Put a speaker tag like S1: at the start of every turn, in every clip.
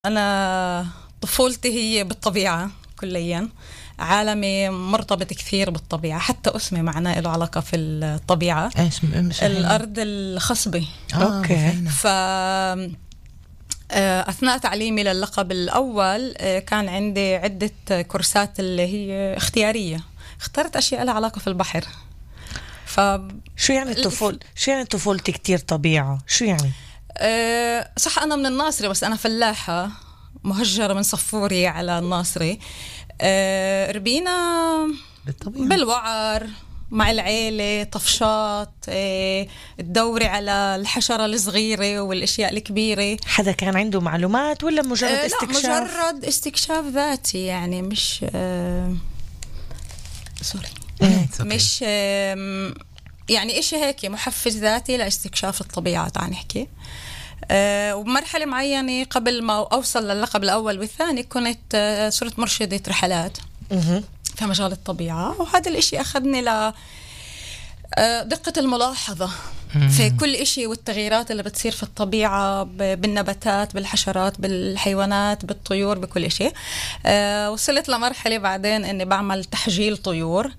S1: أنا طفولتي هي بالطبيعة كليا. عالمي مرتبط كثير بالطبيعة، حتى اسمي معناه له علاقة في الطبيعة.
S2: ايش
S1: الأرض الخصبة.
S2: اوكي.
S1: ف أثناء تعليمي للقب الأول كان عندي عدة كورسات اللي هي اختيارية، اخترت أشياء لها علاقة في البحر.
S3: شو يعني طفولتي كتير طبيعة؟ شو يعني؟
S1: صح، أنا من الناصري بس أنا فلاحة مهجرة من صفوري على الناصري. ربينا
S2: بالطبيعة
S1: بالوعر مع العيلة، طفشات، تدوري على الحشرة الصغيرة والأشياء الكبيرة.
S3: حدا كان عنده معلومات ولا مجرد استكشاف؟
S1: لا، مجرد استكشاف ذاتي يعني، مش سوري مش يعني إشي هيك محفز ذاتي لاستكشاف الطبيعة. تعال نحكي. وبمرحلة معينة قبل ما أوصل للقب الأول والثاني كنت صرت مرشدة رحلات في مجال الطبيعة، وهذا الإشي أخذني ل دقة الملاحظة في كل إشي والتغييرات اللي بتصير في الطبيعة، بالنباتات، بالحشرات، بالحيوانات، بالطيور، بكل إشي. وصلت لمرحلة بعدين أني بعمل تحجيل طيور،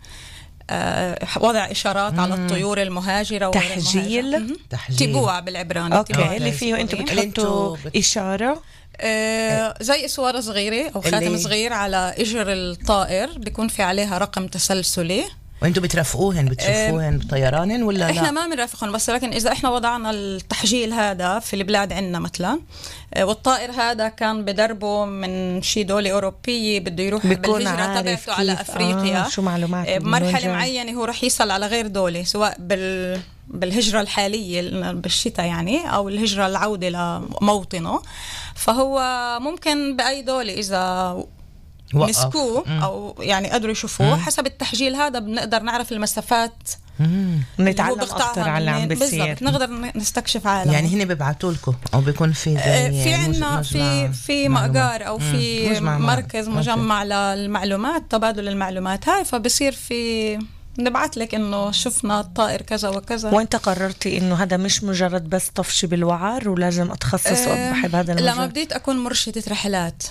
S1: وضع إشارات على الطيور المهاجرة
S3: تحجيل
S1: تبوع بالعبراني.
S3: أوكي، اللي فيه أنتوا بتحطوا إشارة
S1: زي إسوارة صغيرة أو خاتم صغير على إجر الطائر، بيكون في عليها رقم تسلسلي،
S2: وانتوا بترافقوهن بتشوفوهن بطيرانن ولا لا؟
S1: احنا ما بنرافقهم، بس لكن اذا احنا وضعنا التحجيل هذا في البلاد عندنا مثلا، والطائر هذا كان بدربه من شي دولة أوروبية بده يروح بالهجرة تبعته على أفريقيا،
S3: شو معلومات
S1: بمرحلة معينة هو رح يصل على غير دولة، سواء بالهجرة الحالية بالشتاء يعني، أو الهجرة العودة لموطنه. فهو ممكن بأي دولة إذا مسكوه أو يعني قدروا يشوفوه حسب التحجيل هذا بنقدر نعرف المسافات،
S3: نتعلم أكتر على اللي عم بيصير،
S1: نقدر نستكشف عالم.
S2: يعني هن بيبعتوا لكم أو بيكون في
S1: في عنا في مقار أو في مركز مجمع للمعلومات، تبادل المعلومات هاي، فبصير في نبعت لك إنه شفنا الطائر كذا وكذا.
S3: وأنت قررتي إنه هذا مش مجرد بس طفش بالوعر ولازم أتخصص وأبحث بهذا المجال؟
S1: لما بديت أكون مرشدة رحلات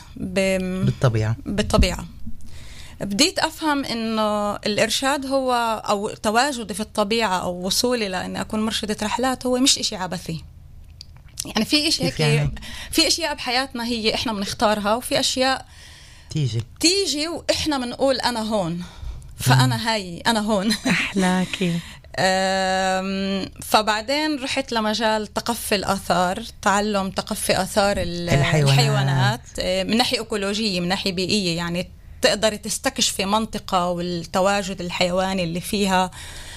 S2: بالطبيعة
S1: بديت أفهم إنه الإرشاد هو أو تواجدي في الطبيعة أو وصولي لأني أكون مرشدة رحلات هو مش إشي عبثي. يعني في إشي هيك يعني؟ في أشياء بحياتنا هي إحنا بنختارها، وفي أشياء تيجي وإحنا بنقول أنا هون، فأنا هاي أنا هون.
S3: أحلاكي.
S1: فبعدين رحت لمجال تقفي الآثار، تعلم تقفي آثار الحيوانات من ناحية أكولوجية، من ناحية بيئية، يعني تقدر تستكشف منطقة والتواجد الحيواني اللي فيها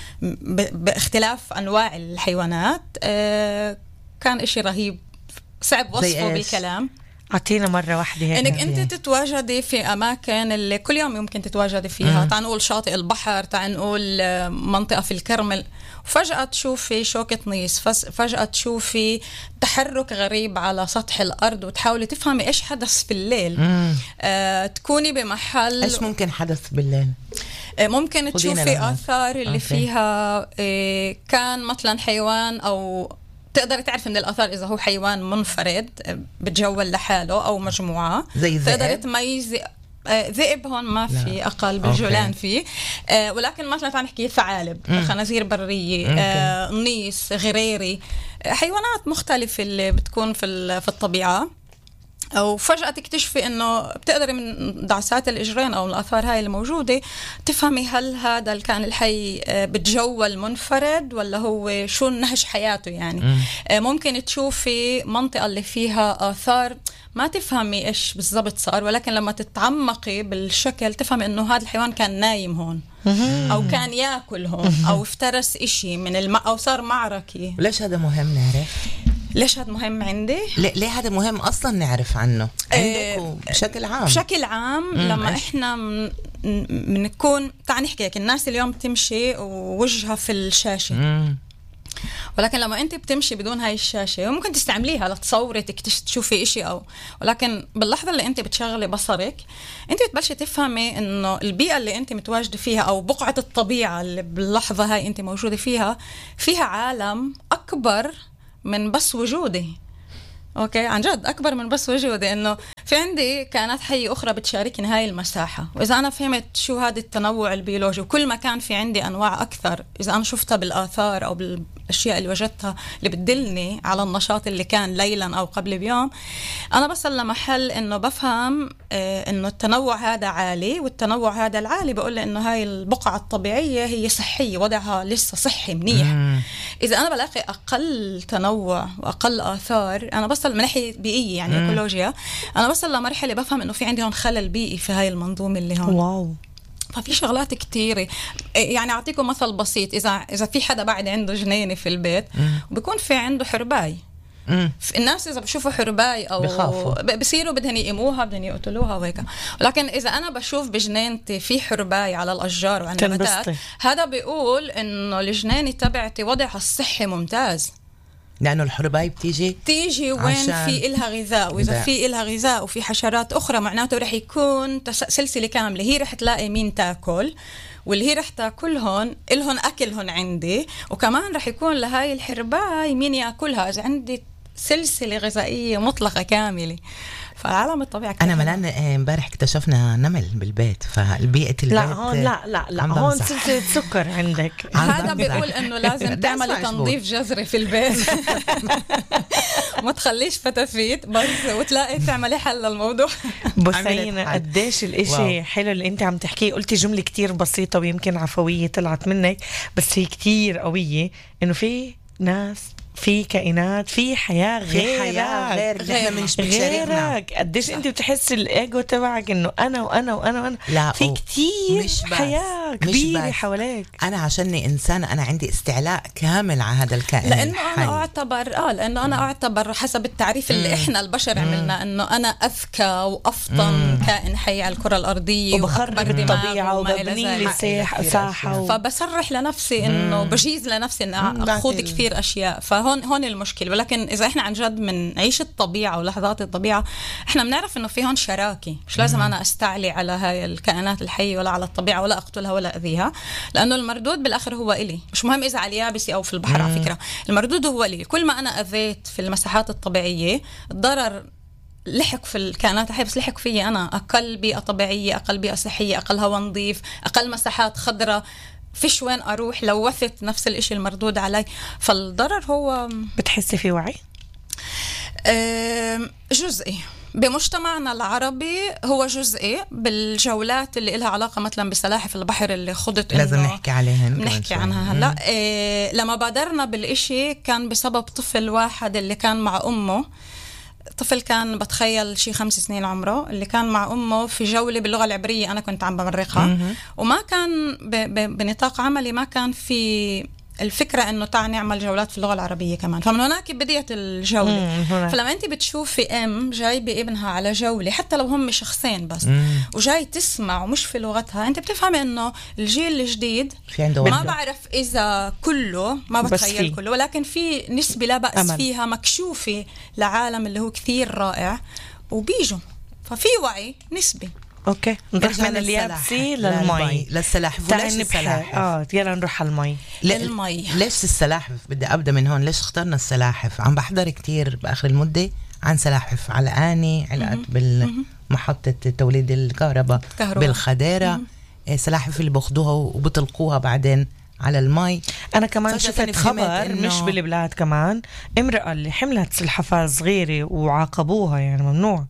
S1: باختلاف أنواع الحيوانات. كان إشي رهيب، صعب وصفه بالكلام.
S3: أعطينا مرة واحدة هيك.
S1: إنك أنت تتواجدي في أماكن اللي كل يوم يمكن تتواجدي فيها. تعال نقول شاطئ البحر، تعال نقول منطقة في الكرمل، وفجأة تشوفي شوكة نيس، فجأة تشوفي تحرك غريب على سطح الأرض، وتحاولي تفهمي إيش حدث في الليل. تكوني بمحل
S2: إيش ممكن حدث بالليل؟
S1: ممكن تشوفي آثار اللي فيها كان مثلا حيوان، أو تقدر تعرف من الآثار إذا هو حيوان منفرد بتجول لحاله أو مجموعة.
S2: زي
S1: تقدر تميز ذئب هون ما في، أقل بالجولان فيه، ولكن مثلا تعال نحكي ثعالب، خنازير برية، نيس، غريري، حيوانات مختلفة اللي بتكون في الطبيعة. أو فجأة تكتشفي إنه بتقدري من دعسات الإجرين أو الآثار هاي الموجودة تفهمي هل هذا الكائن الحي بتجول منفرد ولا هو شو نهج حياته يعني. ممكن تشوفي منطقة اللي فيها آثار ما تفهمي إيش بالضبط صار، ولكن لما تتعمقي بالشكل تفهمي إنه هذا الحيوان كان نايم هون، أو كان يأكل هون، أو افترس إشي من أو صار معركة.
S2: ليش هذا مهم نعرف؟
S1: ليش هذا مهم عندي؟
S2: ليه هذا مهم أصلا نعرف عنه عندك بشكل عام؟
S1: بشكل عام لما إحنا بنكون تعال نحكي هيك، الناس اليوم تمشي ووجهها في الشاشة، ولكن لما أنت بتمشي بدون هاي الشاشة ممكن تستعمليها لتصوري تشوفي إشي، ولكن باللحظة اللي أنت بتشغلي بصرك أنت بتبلشي تفهمي إنه البيئة اللي أنت متواجدة فيها أو بقعة الطبيعة اللي باللحظة هاي أنت موجودة فيها عالم أكبر من بس وجودي. اوكي عن جد اكبر من بس وجودي، انه في عندي كائنات حيه اخرى بتشاركني هاي المساحه. واذا انا فهمت شو هذا التنوع البيولوجي، وكل ما كان في عندي انواع اكثر، اذا انا شفتها بالاثار او بالاشياء اللي وجدتها اللي بتدلني على النشاط اللي كان ليلا او قبل بيوم، انا بصل لمحل انه بفهم انه التنوع هذا عالي، والتنوع هذا العالي بقول لي انه هاي البقعه الطبيعيه هي صحيه، وضعها لسه صحي منيح. اذا انا بلاقي اقل تنوع واقل اثار، انا بصل من ناحيه بيئيه يعني ايكولوجيا، انا بصل لمرحله بفهم انه في عندي هون خلل بيئي في هاي المنظومه اللي هون.
S3: واو.
S1: ففي شغلات كتيرة. يعني أعطيكم مثل بسيط، إذا في حدا بعد عنده جنينة في البيت وبيكون في عنده حرباي، الناس إذا بشوفوا حرباي أو بصيروا بدهن يقيموها، بدهن يقتلوها وهيك. ولكن إذا أنا بشوف بجنينتي في حرباي على الأشجار وعلى النباتات، هذا بيقول إنه الجنينة تبعتي وضعها الصحي ممتاز،
S2: لأنه الحرباي بتيجي
S1: وين في إلها غذاء، وإذا في إلها غذاء وفي حشرات أخرى معناته رح يكون سلسلة كاملة. هي رح تلاقي مين تاكل، واللي هي رح تاكلهن إلهن أكلهن عندي، وكمان رح يكون لهاي الحرباي مين ياكلها. إذا عندي سلسلة غذائية مطلقة كاملة، فعالم الطبيعة
S2: أنا ملان امبارح اكتشفنا نمل بالبيت، فالبيئة البيت
S3: لا هون سلسلة سكر عندك.
S1: هذا بيقول إنه لازم تعمل تنظيف جذري في البيت ما تخليش فتافيت بس، وتلاقي تعملي حل للموضوع.
S3: بصينا قديش الاشي حلو اللي انت عم تحكيه. قلتي جملة كتير بسيطة ويمكن عفوية طلعت منك، بس هي كتير قوية، إنه في ناس، في كائنات، في حياة غير غيرك. قديش انت بتحس الايجو تبعك انه انا وانا وانا وانا،
S2: لا
S3: في كتير حياة كبيرة حواليك.
S2: انا عشاني انسانة انا عندي استعلاء كامل على هذا الكائن،
S1: لانه انا اعتبر حسب التعريف اللي احنا البشر عملنا انه انا اذكى وافطن كائن حي على الكرة الارضية،
S3: وبخرب الطبيعة وببني لي ساحة
S1: فبصرح لنفسي انه بجيز لنفسي ان اخوض كثير اشياء. هون المشكلة. ولكن إذا إحنا عن جد من عيش الطبيعة ولحظات الطبيعة، إحنا بنعرف إنه في هون شراكة، مش لازم أنا أستعلي على هاي الكائنات الحية ولا على الطبيعة ولا أقتلها ولا أذيها، لأنه المردود بالآخر هو إلي، مش مهم إذا على اليابسة أو في البحر. على فكرة المردود هو إلي. كل ما أنا أذيت في المساحات الطبيعية، الضرر لحق في الكائنات الحية، بس لحق فيي أنا. أقل بيئة طبيعية، أقل بيئة صحية، أقل هواء نظيف، أقل مساحات خضراء، فيش وين أروح، لوثت نفس الإشي المردود علي. فالضرر هو
S3: بتحسي في وعي؟
S1: جزئي بمجتمعنا العربي، هو جزئي بالجولات اللي إلها علاقة مثلا بسلاحف البحر اللي خضت،
S2: لازم نحكي عليهن،
S1: نحكي عنها هلا. لما بادرنا بالإشي كان بسبب طفل واحد اللي كان مع أمه، طفل كان بتخيل شي 5 سنين عمره، اللي كان مع أمه في جولة باللغة العبرية أنا كنت عم بمرقها، وما كان بنطاق عملي ما كان في الفكرة إنه تعال نعمل جولات في اللغة العربية كمان. فمن هناك بديت الجولة. فلما أنت بتشوفي جايبة ابنها على جولة، حتى لو هم شخصين بس، وجاي تسمع ومش في لغتها، أنت بتفهمي إنه الجيل الجديد ما بعرف إذا كله، ما بتخيل كله، ولكن في نسبة لا بأس فيها مكشوفة لعالم اللي هو كثير رائع، وبيجوا. ففي وعي نسبي.
S3: اوكي، نروح من اليابسي للمي
S2: للسلاحف.
S3: وليش السلاحف؟ يلا نروح على المي.
S2: ليش السلاحف؟ بدي ابدا من هون. ليش اخترنا السلاحف؟ عم بحضر كتير باخر المده عن سلاحف علقاني، علقت بالمحطه توليد الكهرباء بالخديره، سلاحف اللي باخدوها وبتلقوها بعدين على المي.
S3: أنا كمان شفت خبر مش بالبلاد، كمان امرأة اللي حملت سلحفاة صغيرة وعاقبوها، يعني ممنوع.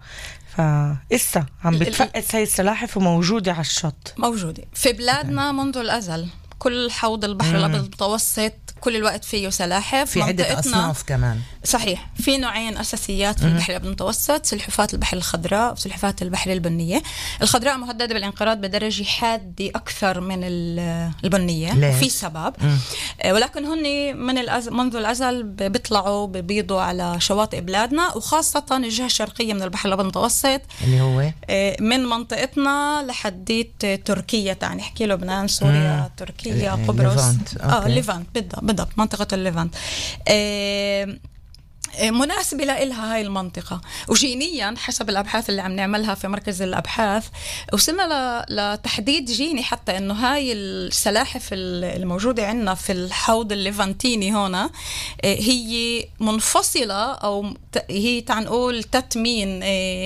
S3: فإسا عم بتفقس هاي السلاحف وموجودة على الشط،
S1: موجودة في بلادنا منذ الأزل. كل حوض البحر الأبيض المتوسط كل الوقت فيه سلاحف.
S2: في عدة أصناف كمان.
S1: صحيح، في نوعين أساسيات في البحر الأبيض المتوسط: سلحفاة البحر الخضراء وسلحفاة البحر البنية. الخضراء مهددة بالانقراض بدرجة حادة أكثر من البنية، وفي سبب. ولكن هن منذ الأزل بيطلعوا بيبيضوا على شواطئ بلادنا، وخاصة الجهة الشرقية من البحر الأبيض المتوسط،
S2: اللي هو
S1: من منطقتنا لحديت تركيا، تعني نحكي لبنان، سوريا، تركيا، قبرص، ليفانت. بالضبط منطقة الليفانت. مناسبة لإلها هاي المنطقة. وجينيا حسب الأبحاث اللي عم نعملها في مركز الأبحاث وصلنا لتحديد جيني حتى إنه هاي السلاحف الموجودة عندنا في الحوض الليفانتيني هنا هي منفصلة أو هي تعال نقول تتمين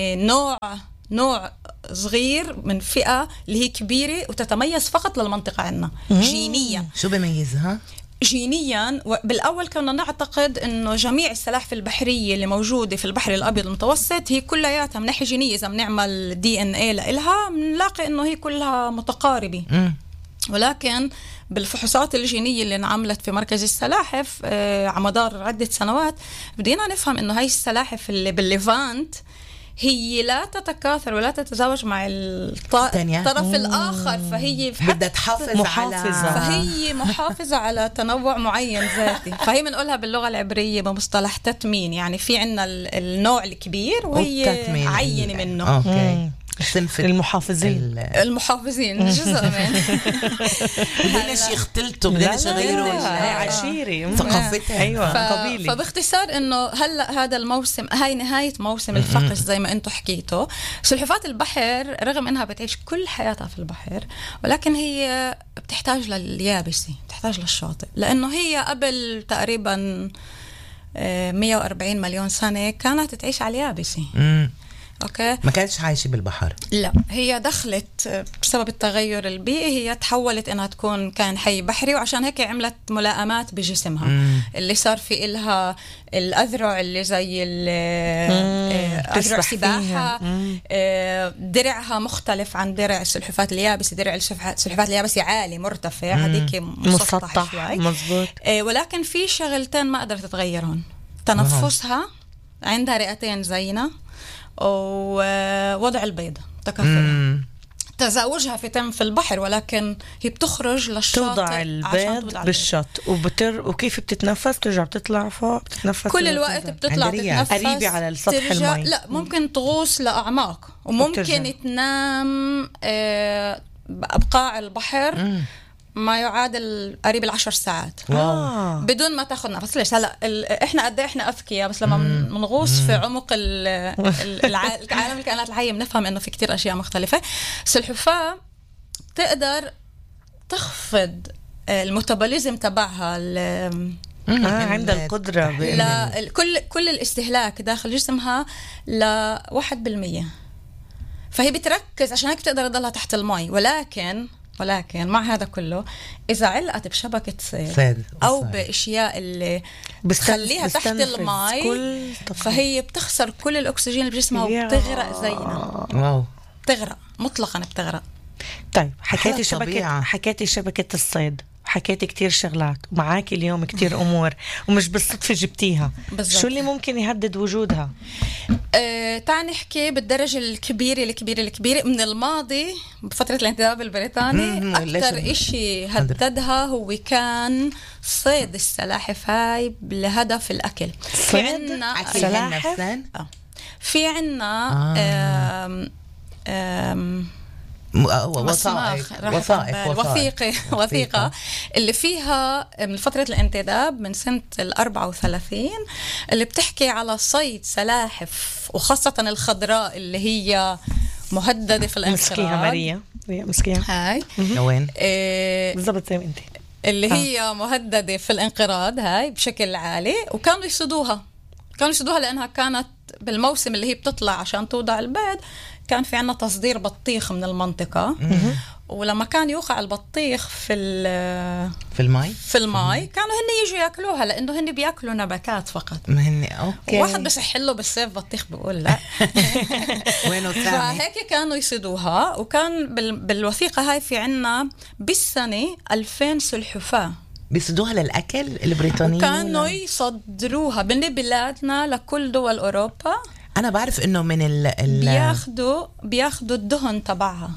S1: نوع صغير من فئة اللي هي كبيرة وتتميز فقط للمنطقة عندنا جينيا.
S2: شو بميزها؟
S1: جينيا بالأول كنا نعتقد إنه جميع السلاحف البحرية اللي موجودة في البحر الأبيض المتوسط هي كلياتها من ناحية جينية إذا بنعمل DNA لإلها بنلاقي إنه هي كلها متقاربة. ولكن بالفحوصات الجينية اللي انعملت في مركز السلاحف على مدار عدة سنوات بدينا نفهم إنه هاي السلاحف اللي بالليفانت هي لا تتكاثر ولا تتزاوج مع الطرف الآخر، فهي
S2: بدها تحافظ على
S1: فهي محافظة على تنوع معين ذاتي. فهي بنقولها باللغة العبرية بمصطلح تتمين، يعني في عنا النوع الكبير وهي عينة منه.
S2: أوكي.
S3: المحافظين
S1: جزء من
S2: بدناش يختلطوا بدناش يغيروا
S3: عشيرة
S2: ثقافتها.
S3: أيوة طبيعي.
S1: فباختصار إنه هلا هذا الموسم هاي نهاية موسم الفقس زي ما أنتم حكيتوا. سلحفاة البحر رغم إنها بتعيش كل حياتها في البحر ولكن هي بتحتاج لليابسة، بتحتاج للشاطئ، لأنه هي قبل تقريبا 140 مليون سنة كانت تعيش على اليابسة. أوكي.
S2: ما كانتش عايشة بالبحر.
S1: لا، هي دخلت بسبب التغير البيئي، هي تحولت إنها تكون كائن حي بحري، وعشان هيك عملت ملائمات بجسمها اللي صار في إلها الأذرع اللي زي أذرع سباحة. درعها مختلف عن درع السلحفاة اليابسة. درع السلحفاة اليابسة عالي مرتفع، هذيك مسطح شوي.
S3: مزبوط.
S1: ولكن في شغلتين ما قدرت تتغيرون: تنفسها، عندها رئتين زينا، ووضع البيض تكاثر. تزاوجها في البحر ولكن هي بتخرج للشاطئ،
S3: توضع البيض بالشط وكيف بتتنفس؟ ترجع بتطلع فوق بتتنفس
S1: كل الوقت، بتطلع تتنفس
S3: قريبة على السطح المي.
S1: لا، ممكن تغوص لأعماق وممكن تنام بقاع البحر ما يعادل قريب 10 ساعات بدون ما تاخذ نفس. ليش هلا احنا قد احنا اذكياء، بس لما بنغوص في عمق العالم الكائنات الحيه بنفهم انه في كتير اشياء مختلفه. السلحفاه بتقدر تخفض الميتابوليزم تبعها
S3: عندها القدره
S1: كل الاستهلاك داخل جسمها ل1%. فهي بتركز، عشان هيك بتقدر تضلها تحت المي. ولكن مع هذا كله إذا علقت بشبكة صيد أو بأشياء اللي بتخليها تحت الماء فهي بتخسر كل الأكسجين اللي بجسمها وبتغرق زينا. بتغرق مطلقا، بتغرق.
S3: طيب حكيتي شبكة الصيد، حكيتي كتير شغلات ومعاكي اليوم كتير أمور ومش بالصدفة جبتيها. شو اللي ممكن يهدد وجودها؟
S1: تعال نحكي بالدرجة الكبيرة من الماضي. بفترة الانتداب البريطاني أكثر إشي هددها هو كان صيد السلاحف هاي لهدف الأكل.
S3: في عنا سلاحف
S1: في عنا وثيقة اللي فيها من فترة الانتداب من سنة 34 اللي بتحكي على صيد سلاحف وخاصة الخضراء اللي هي مهددة في الانقراض.
S3: مسكيها ماريا، مسكيها
S1: هاي
S2: وين
S3: بالضبط زي ما انت
S1: اللي هي مهددة في الانقراض هاي بشكل عالي. وكانوا يصيدوها لأنها كانت بالموسم اللي هي بتطلع عشان توضع البيض. كان في عنا تصدير بطيخ من المنطقة ولما كان يوقع البطيخ في الماء كانوا هن يجوا ياكلوها، لأنه هن بياكلوا نباتات فقط.
S2: أوكي.
S1: واحد بس يحله بالصيف بطيخ بيقول لا.
S2: وينه ثاني؟
S1: فهيك كانوا يصيدوها. وكان بالوثيقة هاي في عنا بالسنة 2000 سلحفاة
S2: بيصدوها للأكل البريطانيين،
S1: كانوا يصدروها من بلادنا لكل دول أوروبا.
S2: أنا بعرف إنه من
S1: بياخدوا الدهن تبعها.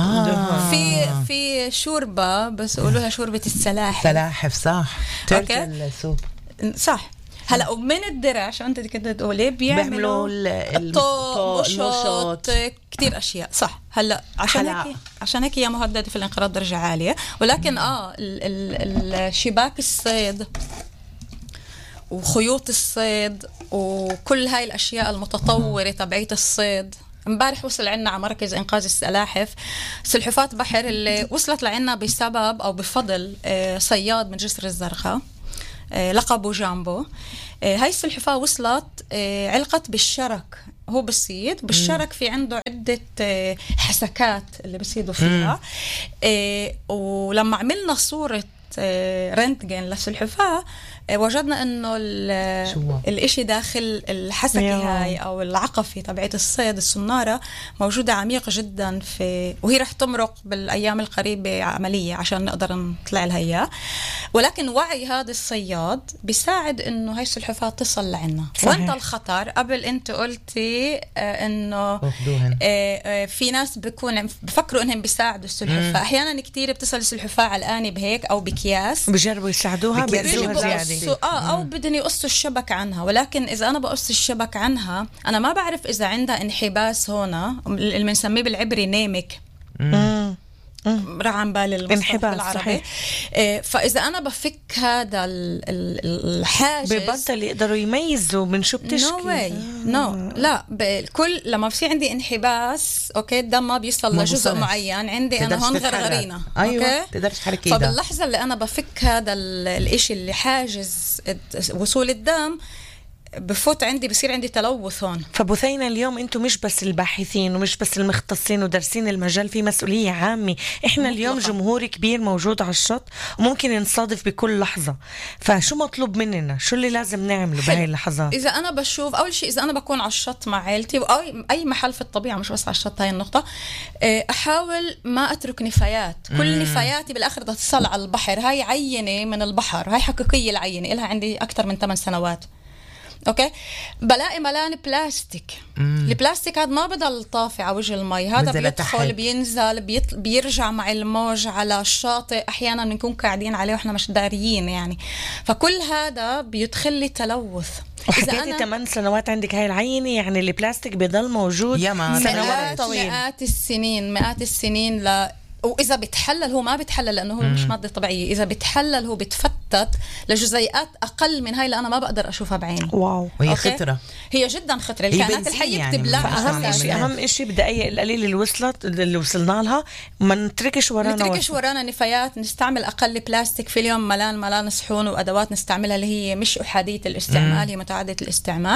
S1: في شوربة بس يقولوها شوربة
S2: سلاحف صح. تركل سوب
S1: صح. هلا ومن الدرع شو انت كنت تقولي بيعملوا النشاط كتير اشياء صح. هلا عشان هيك هي مهدده في الانقراض درجه عاليه. ولكن الشباك الصيد وخيوط الصيد وكل هاي الأشياء المتطورة تبعية الصيد. امبارح وصل عنا على مركز إنقاذ السلاحف سلحفاة بحر اللي وصلت لعنا بسبب أو بفضل صياد من جسر الزرقاء لقبه جامبو. هاي السلحفاة وصلت علقت بالشرك، هو بالصيد بالشرك في عنده عدة حسكات اللي بيصيدوا فيها. ولما عملنا صورة رنتجن للسلحفاة وجدنا انه الاشي داخل الحسكة هاي او العقفة تبعت الصيد السنارة موجودة عميق جدا في، وهي رح تمرق بالايام القريبة عملية عشان نقدر نطلع لها اياه. ولكن وعي هذا الصياد بيساعد انه هاي السلحفاة تصل لعنا. وانت الخطر قبل انت قلتي انه في ناس بفكروا انهم بيساعدوا السلحفاة. احيانا كتير بتصل السلحفاة علقانة بهيك او بكياس
S3: بجربوا يساعدوها
S1: او بدهم يقصوا الشبك عنها. ولكن اذا انا بقص الشبك عنها انا ما بعرف اذا عندها انحباس هنا اللي بنسميه بالعبري نيمك. راح عن بالي المصطلح بالعربي. فاذا انا بفك هذا الحاجز
S3: ببطل يقدروا يميزوا من شو بتشكي.
S1: لا كل لما بصير عندي انحباس اوكي الدم ما بيوصل لجزء معين عندي انا هون غرغرينا.
S2: ايوه تقدرش تحركي ايدك.
S1: فباللحظه اللي انا بفك هذا الاشي اللي حاجز وصول الدم بفوت عندي بصير عندي تلوث هون.
S3: فبثينة اليوم انتم مش بس الباحثين ومش بس المختصين ودارسين المجال، في مسؤولية عامة. احنا اليوم جمهور كبير موجود على الشط وممكن نصادف بكل لحظة. فشو مطلوب مننا؟ شو اللي لازم نعمله بهاي اللحظات؟
S1: اذا انا بشوف اول شيء اذا انا بكون على الشط مع عائلتي او اي محل في الطبيعة مش بس على الشط، هاي النقطة احاول ما اترك نفايات. كل نفاياتي بالاخر بدها تصل على البحر. هاي عينة من البحر، هاي حقيقية العينة إلها عندي اكثر من 8 سنوات. اوكي بلاقي ملان بلاستيك. البلاستيك هذا ما بضل طافي على وجه المي، هذا بيدخل بينزل بيرجع مع الموج على الشاطئ. احيانا بنكون قاعدين عليه واحنا مش داريين يعني. فكل هذا بيدخل لي تلوث.
S3: وحكيتي 8 سنوات عندك هاي العينة، يعني البلاستيك بيضل موجود
S1: سنوات طويلة، مئات السنين وإذا بتحلل هو ما بتحلل لأنه هو مش مادة طبيعية. إذا بتحلل هو بتفتت لجزيئات أقل من هاي اللي أنا ما بقدر أشوفها بعيني.
S3: واو
S2: وهي خطرة،
S1: هي جدا خطرة. الكائنات الحية يعني بتبلعها.
S3: أهم شيء بالدقايق القليل اللي وصلنا لها ما نتركش
S1: ورانا نفايات. نستعمل أقل بلاستيك في اليوم. ملان صحون وأدوات نستعملها اللي هي مش أحادية الاستعمال، هي متعددة الاستعمال.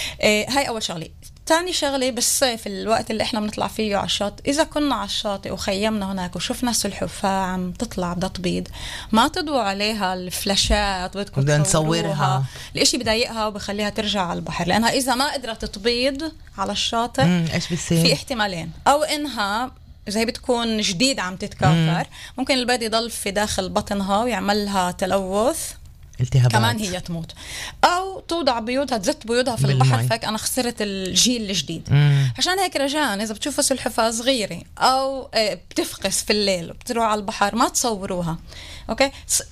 S1: هاي أول شغلة. تاني شغلة بالصيف الوقت اللي احنا بنطلع فيه على الشاطئ، إذا كنا على الشاطئ وخيمنا هناك وشفنا سلحفاة عم تطلع بدها تبيض، ما تضووا عليها الفلاشات بدكم تصورها. الاشي بضايقها وبخليها ترجع على البحر، لأنها إذا ما قدرت تبيض على الشاطئ
S2: ايش بيصير؟
S1: في احتمالين، أو إنها إذا هي بتكون جديد عم تتكاثر ممكن البيض يضل في داخل بطنها ويعملها تلوث
S2: التهابات،
S1: كمان هي تموت، أو توضع بيوضها تزت بيوضها في البحر. فك أنا خسرت الجيل الجديد. عشان هيك رجاء إذا بتشوفوا سلحفاة صغيرة أو بتفقس في الليل وبتروح على البحر ما تصوروها. أوكي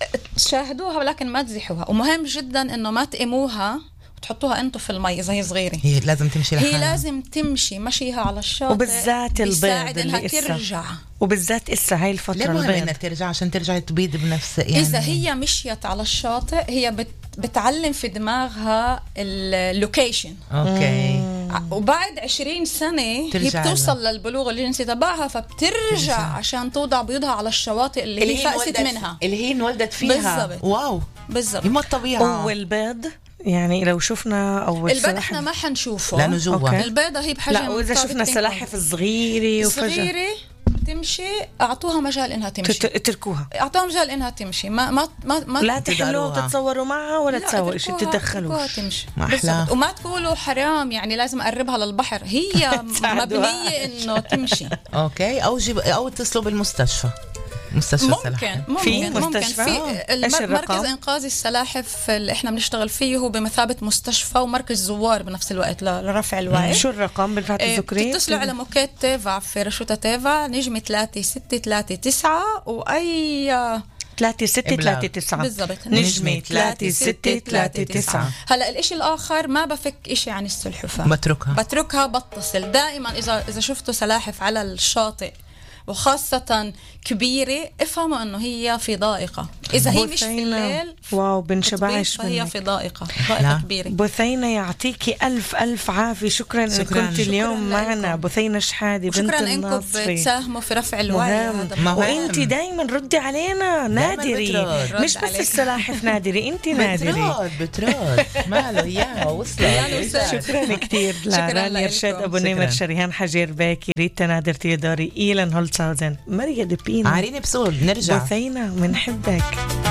S1: شاهدوها ولكن ما تزحوها. ومهم جدا إنه ما تقيموها تحطوها انتو في المي اذا هي صغيره.
S2: هي لازم تمشي لحالها.
S1: هي لازم تمشي مشيها على الشاطئ،
S3: وبالذات البيض
S1: انها ترجع.
S3: وبالذات هاي الفتره
S2: ليه مهم انها ترجع؟ عشان ترجع تبيض بنفس يعني.
S1: اذا هي مشيت على الشاطئ هي بتعلم في دماغها اللوكيشن.
S2: اوكي.
S1: وبعد 20 سنة هي بتوصل للبلوغ الجنسي تبعها، فبترجع عشان توضع بيضها على الشواطئ اللي هي فقست منها،
S2: اللي هي انولدت فيها.
S1: بالزبط.
S2: واو
S1: بالضبط.
S2: ما الطبيعة.
S3: والبيض يعني لو شفنا أول
S1: البيض احنا ما حنشوفه
S2: لانه جوا.
S1: البيضة هي بحجم.
S3: لا واذا شفنا السلاحف الصغيرة
S1: تمشي اعطوها مجال انها تمشي،
S3: اتركوها،
S1: اعطوها مجال انها تمشي. ما
S3: لا تحملوها وتتصوروا معها ولا تسووا شيء، تتدخلوش.
S1: تمشي
S2: وما
S1: تقولوا حرام يعني لازم اقربها للبحر. هي مبنيه انه تمشي.
S2: اوكي. او اتصلوا بالمستشفى. مستشفى
S1: ممكن في مركز إنقاذ السلاحف اللي احنا بنشتغل فيه هو بمثابة مستشفى ومركز زوار بنفس الوقت لرفع الوعي.
S3: شو الرقم بالفات الذكري؟
S1: بتتصلوا على موكيت تيفا في رشوطة تيفا نجمة 3639 وأي
S3: 3639
S1: بالضبط
S3: نجمة 3639.
S1: هلا الاشي الاخر ما بفك اشي عن السلحفاة،
S2: بتركها
S1: بتصل دائما. اذا شفتوا سلاحف على الشاطئ وخاصة كبيرة، افهموا انه هي في ضائقة. اذا هي مش في الليل
S3: واو بنشبعش
S1: فهي في ضائقة كبيرة.
S3: بثينة يعطيكي ألف عافية. شكرا انك كنت اليوم معنا بثينة شحادي بنت
S1: شكرا
S3: الناصري.
S1: انكم بتساهموا في رفع الوعي.
S3: وانت دايما ردي علينا نادري، مش بس السلاحف نادري، انت نادري
S2: بترد ماله اياها وصلت.
S3: شكرا كثير لرانيا رشاد ابو نمر، شريهان حجير باكي، ريتا نادر تيودوري، إيلان هولتساوزن، ماريا دبين،
S2: عارين بسول. نرجع
S3: بثينة منحبك.